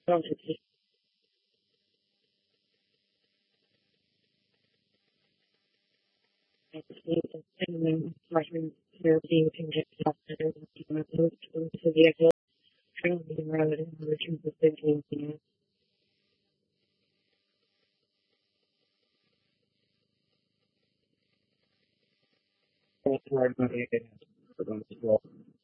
quantity of the minimum requirements for being convicted of better than the vehicle traveling the road in order to facilitate the Hard money for them as well.